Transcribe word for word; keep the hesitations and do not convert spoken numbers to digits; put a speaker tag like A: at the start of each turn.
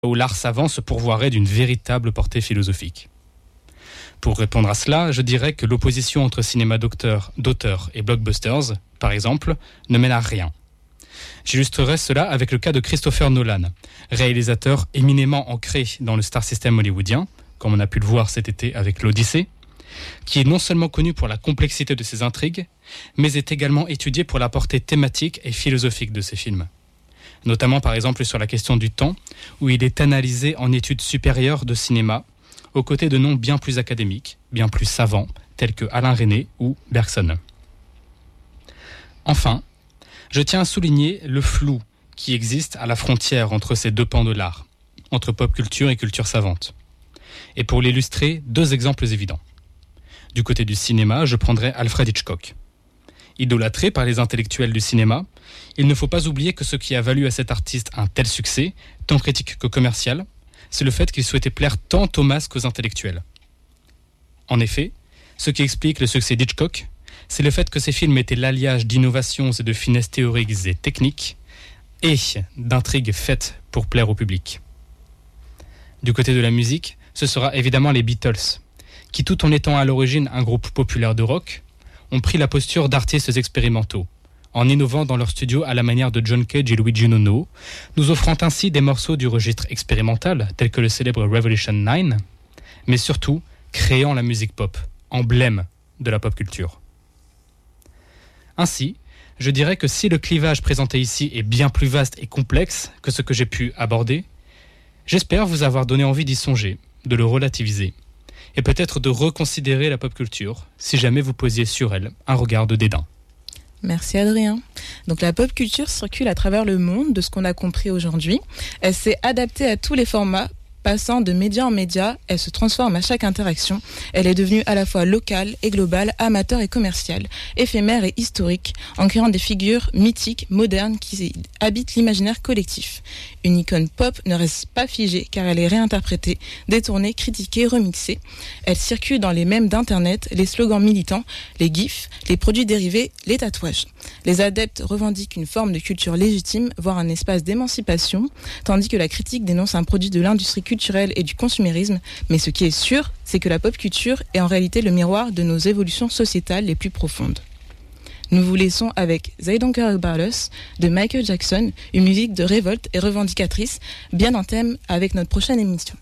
A: où l'art savant se pourvoirait d'une véritable portée philosophique. Pour répondre à cela, je dirais que l'opposition entre cinéma d'auteur, d'auteur et blockbusters, par exemple, ne mène à rien. J'illustrerai cela avec le cas de Christopher Nolan, réalisateur éminemment ancré dans le star system hollywoodien, comme on a pu le voir cet été avec l'Odyssée, qui est non seulement connu pour la complexité de ses intrigues, mais est également étudié pour la portée thématique et philosophique de ses films. Notamment par exemple sur la question du temps, où il est analysé en études supérieures de cinéma, aux côtés de noms bien plus académiques, bien plus savants, tels que Alain Resnais ou Bergson. Enfin, je tiens à souligner le flou qui existe à la frontière entre ces deux pans de l'art, entre pop culture et culture savante. Et pour l'illustrer, deux exemples évidents. Du côté du cinéma, je prendrai Alfred Hitchcock. Idolâtré par les intellectuels du cinéma, il ne faut pas oublier que ce qui a valu à cet artiste un tel succès, tant critique que commercial, c'est le fait qu'il souhaitait plaire tant aux masses qu'aux intellectuels. En effet, ce qui explique le succès d'Hitchcock, c'est le fait que ses films étaient l'alliage d'innovations et de finesses théoriques et techniques, et d'intrigues faites pour plaire au public. Du côté de la musique, ce sera évidemment les Beatles, qui tout en étant à l'origine un groupe populaire de rock, ont pris la posture d'artistes expérimentaux, en innovant dans leur studio à la manière de John Cage et Luigi Nono, nous offrant ainsi des morceaux du registre expérimental, tels que le célèbre Revolution neuf, mais surtout créant la musique pop, emblème de la pop culture. Ainsi, je dirais que si le clivage présenté ici est bien plus vaste et complexe que ce que j'ai pu aborder, j'espère vous avoir donné envie d'y songer, de le relativiser, et peut-être de reconsidérer la pop culture, si jamais vous posiez sur elle un regard de dédain.
B: Merci Adrien. Donc la pop culture circule à travers le monde, de ce qu'on a compris aujourd'hui. Elle s'est adaptée à tous les formats, passant de média en média, elle se transforme à chaque interaction. Elle est devenue à la fois locale et globale, amateur et commerciale, éphémère et historique, en créant des figures mythiques, modernes, qui habitent l'imaginaire collectif. Une icône pop ne reste pas figée, car elle est réinterprétée, détournée, critiquée, remixée. Elle circule dans les mèmes d'internet, les slogans militants, les gifs, les produits dérivés, les tatouages. Les adeptes revendiquent une forme de culture légitime, voire un espace d'émancipation, tandis que la critique dénonce un produit de l'industrie culturelle et du consumérisme. Mais ce qui est sûr, c'est que la pop culture est en réalité le miroir de nos évolutions sociétales les plus profondes. Nous vous laissons avec They Don't Care About Us de Michael Jackson, une musique de révolte et revendicatrice, bien en thème avec notre prochaine émission.